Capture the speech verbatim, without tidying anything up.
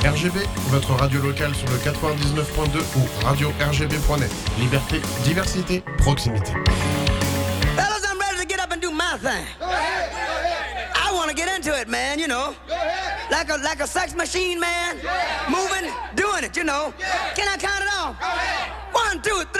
R G B, votre radio locale sur le quatre-vingt-dix-neuf point deux ou radio R G B point net. Liberté, diversité, proximité. Fellas, I'm ready to get up and do my thing. I want to get into it, man, you know. Like a like a sex machine, man. Moving, doing it, you know. Can I count it off? One, two, three.